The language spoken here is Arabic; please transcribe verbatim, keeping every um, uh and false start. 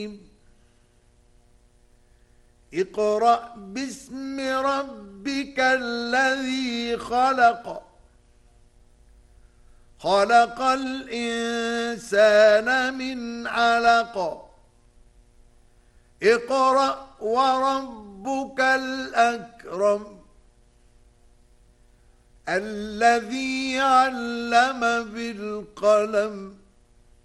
اقرأ باسم ربك الذي خلق خلق الإنسان من علق اقرأ وربك الأكرم الذي علم بالقلم